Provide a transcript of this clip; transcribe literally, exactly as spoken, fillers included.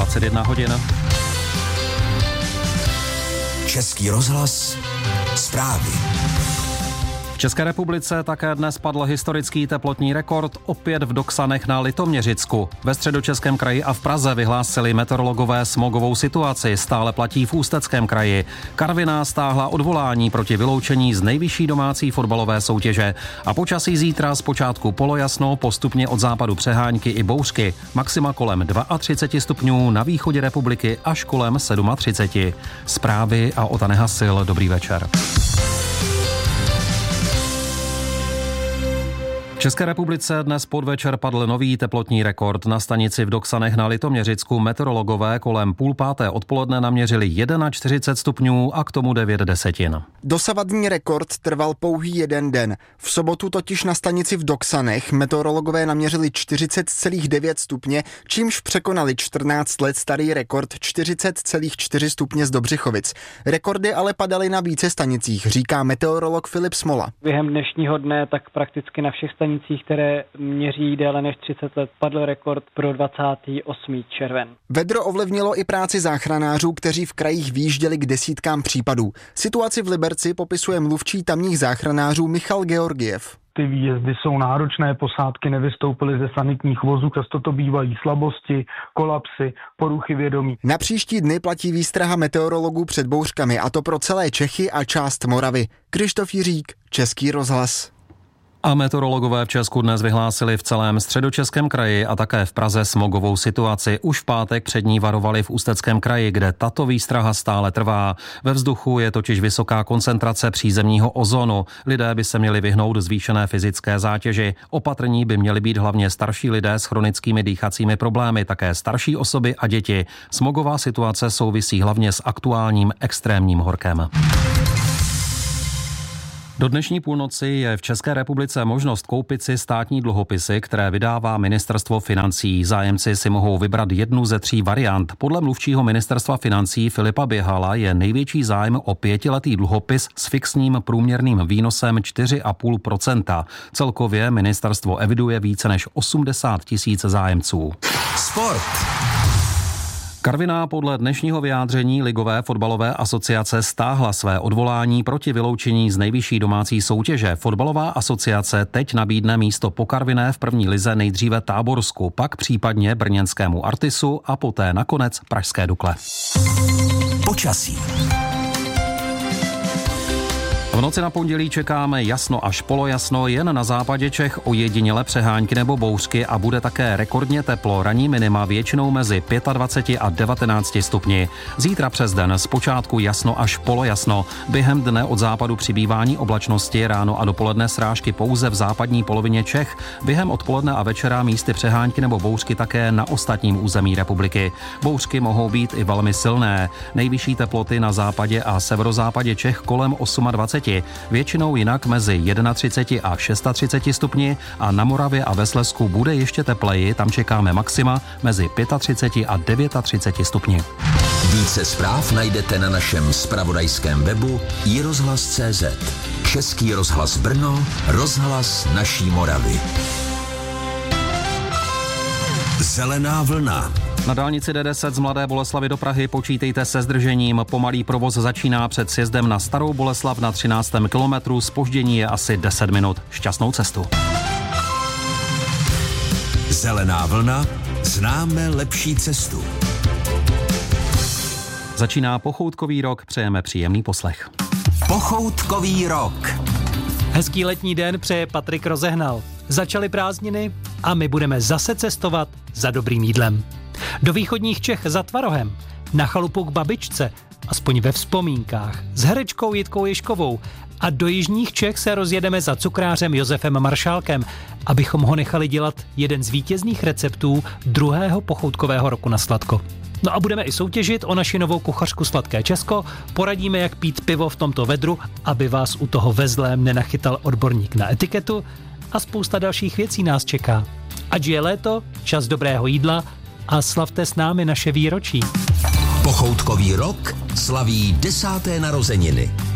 dvacet jedna hodin. Český rozhlas, zprávy. V České republice také dnes padl historický teplotní rekord, opět v Doksanech na Litoměřicku. Ve Středočeském kraji a v Praze vyhlásili meteorologové smogovou situaci, stále platí v Ústeckém kraji. Karviná stáhla odvolání proti vyloučení z nejvyšší domácí fotbalové soutěže. A počasí zítra zpočátku polojasno, postupně od západu přehánky i bouřky. Maxima kolem třicet dva stupňů, na východě republiky až kolem třicet sedm. Zprávy a Ota Nehasil, dobrý večer. V České republice dnes podvečer padl nový teplotní rekord. Na stanici v Doksanech na Litoměřicku meteorologové kolem půl páté odpoledne naměřili čtyřicet jedna stupňů a k tomu devět desetin. Dosavadní rekord trval pouhý jeden den. V sobotu totiž na stanici v Doksanech meteorologové naměřili čtyřicet celá devět stupně, čímž překonali čtrnáct let starý rekord čtyřicet celá čtyři stupně z Dobřichovic. Rekordy ale padaly na více stanicích, říká meteorolog Filip Smola. Během dnešního dne tak prakticky na všech stanicích, které měří déle než třicet let, padl rekord pro dvacátého osmého června. Vedro ovlivnilo i práci záchranářů, kteří v krajích výjížděli k desítkám případů. Situaci v Liberci popisuje mluvčí tamních záchranářů Michal Georgiev. Ty výjezdy jsou náročné, posádky nevystoupily ze sanitních vozů, často to bývají slabosti, kolapsy, poruchy vědomí. Na příští dny platí výstraha meteorologů před bouřkami, a to pro celé Čechy a část Moravy. Krištof Jiřík, Český rozhlas. A meteorologové v Česku dnes vyhlásili v celém Středočeském kraji a také v Praze smogovou situaci. Už v pátek před ní varovali v Ústeckém kraji, kde tato výstraha stále trvá. Ve vzduchu je totiž vysoká koncentrace přízemního ozonu. Lidé by se měli vyhnout zvýšené fyzické zátěži. Opatrní by měli být hlavně starší lidé s chronickými dýchacími problémy, také starší osoby a děti. Smogová situace souvisí hlavně s aktuálním extrémním horkem. Do dnešní půlnoci je v České republice možnost koupit si státní dluhopisy, které vydává Ministerstvo financí. Zájemci si mohou vybrat jednu ze tří variant. Podle mluvčího Ministerstva financí Filipa Běhala je největší zájem o pětiletý dluhopis s fixním průměrným výnosem čtyři celá pět procenta. Celkově ministerstvo eviduje více než osmdesát tisíc zájemců. Sport. Karviná podle dnešního vyjádření Ligové fotbalové asociace stáhla své odvolání proti vyloučení z nejvyšší domácí soutěže. Fotbalová asociace teď nabídne místo po Karviné v první lize nejdříve Táborsku, pak případně brněnskému Artisu a poté nakonec pražské Dukle. Počasí. V noci na pondělí čekáme jasno až polojasno, jen na západě Čech ojediněle přehánky nebo bouřky a bude také rekordně teplo, ranní minima většinou mezi dvaceti pěti a devatenácti stupni. Zítra přes den zpočátku jasno až polojasno, během dne od západu přibývání oblačnosti, ráno a dopoledne srážky pouze v západní polovině Čech, během odpoledne a večera místy přehánky nebo bouřky také na ostatním území republiky. Bouřky mohou být i velmi silné, nejvyšší teploty na západě a severozápadě Čech kolem dvaceti osmi, většinou jinak mezi třiceti jedním a třiceti šesti stupni a na Moravě a ve Slezsku bude ještě tepleji, tam čekáme maxima mezi třiceti pěti a třiceti devíti stupni. Více zpráv najdete na našem zpravodajském webu i rozhlas tečka cé zet. Český rozhlas Brno, rozhlas naší Moravy. Zelená vlna. Na dálnici D deset z Mladé Boleslavi do Prahy počítejte se zdržením. Pomalý provoz začíná před sjezdem na Starou Boleslav na třináctém kilometru. Zpoždění je asi deset minut. Šťastnou cestu. Zelená vlna. Známe lepší cestu. Začíná pochoutkový rok. Přejeme příjemný poslech. Pochoutkový rok. Hezký letní den přeje Patrik Rozehnal. Začaly prázdniny a my budeme zase cestovat za dobrým jídlem. Do východních Čech za Tvarohem, na chalupu k babičce, aspoň ve vzpomínkách, s herečkou Jitkou Ježkovou, a do jižních Čech se rozjedeme za cukrářem Josefem Maršálkem, abychom ho nechali dělat jeden z vítězných receptů druhého pochoutkového roku na sladko. No a budeme i soutěžit o naši novou kuchařku Sladké Česko, poradíme, jak pít pivo v tomto vedru, aby vás u toho ve zlém nenachytal odborník na etiketu, a spousta dalších věcí nás čeká. Ať je léto, čas dobrého jídla a slavte s námi naše výročí. Pochoutkový rok slaví desáté narozeniny.